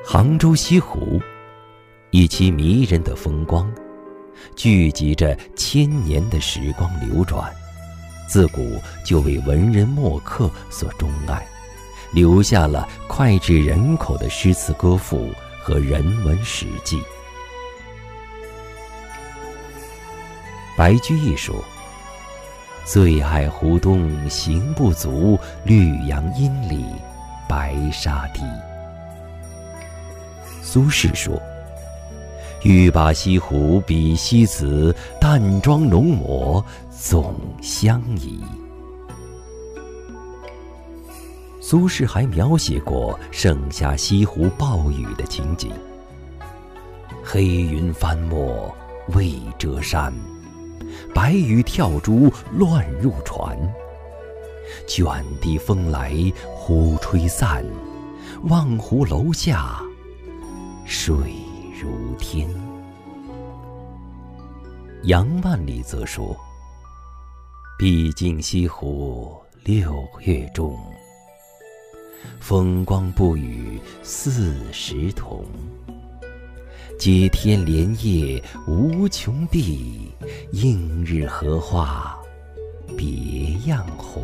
杭州西湖，一期迷人的风光，聚集着千年的时光流转，自古就为文人墨客所钟爱，留下了脍炙人口的诗词歌赋和人文史记。白居易说：“醉爱湖东行不足，绿杨阴里白沙堤。”苏轼说：“欲把西湖比西子，淡妆浓抹总相宜。”苏轼还描写过盛夏西湖暴雨的情景：“黑云翻墨未遮山，白雨跳珠乱入船。卷地风来忽吹散，望湖楼下水如天。”杨万里则说：“毕竟西湖6月中，风光不与40同。接天莲叶无穷碧，映日荷花别样红。”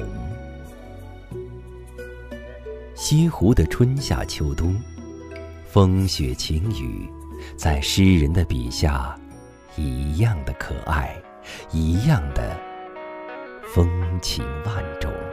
西湖的春夏秋冬，风雪晴雨，在诗人的笔下一样的可爱，一样的风情万种。